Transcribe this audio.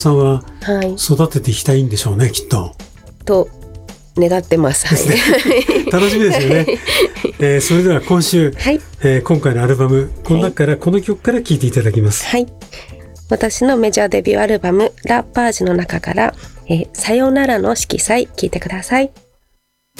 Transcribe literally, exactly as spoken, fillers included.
さんははい、 育てていきたいんでしょうね、きっと。 と願ってます。 ですね。楽しみですよね。えーそれでは今週、 はい、 えー今回のアルバム、この中からこの曲から聴いていただきます。 はい。私のメジャーデビューアルバムラ・パージュの中から、えーさよならの色彩、聴いてください。